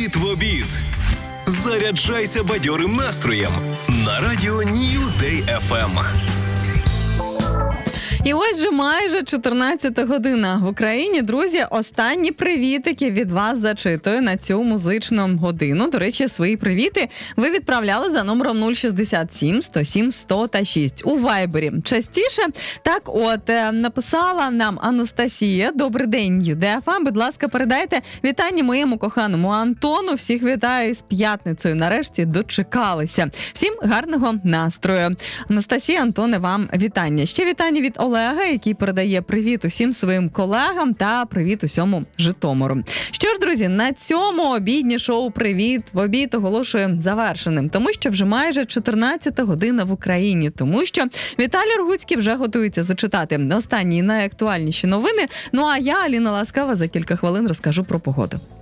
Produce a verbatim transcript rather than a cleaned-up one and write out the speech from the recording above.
Привіт в обід! Заряджайся бадьорим настроєм на радіо New Day еф ем. І ось же майже чотирнадцята година в Україні. Друзі, останні привітики від вас зачитую на цю музичну годину. До речі, свої привіти ви відправляли за номером нуль шістдесят сім сто сім сто шість у Вайбері. Частіше, так от, написала нам Анастасія. Добрий день, Ю Дей еф ем. Будь ласка, передайте вітання моєму коханому Антону. Всіх вітаю з п'ятницею. Нарешті дочекалися. Всім гарного настрою. Анастасія, Антоне, вам вітання. Ще вітання від Олега, який передає привіт усім своїм колегам та привіт усьому Житомиру. Що ж, друзі, на цьому обіднє шоу «Привіт в обід» оголошую завершеним, тому що вже майже чотирнадцята година в Україні, тому що Віталій Ргуцький вже готується зачитати останні найактуальніші новини. Ну а я, Аліна Ласкава, за кілька хвилин розкажу про погоду.